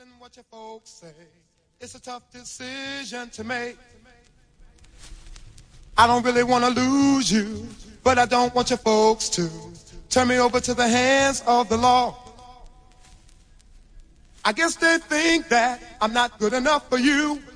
What your folks say. It's a tough decision to make. I don't really want to lose you, but I don't want your folks to turn me over to the hands of the law. I guess they think that I'm not good enough for you.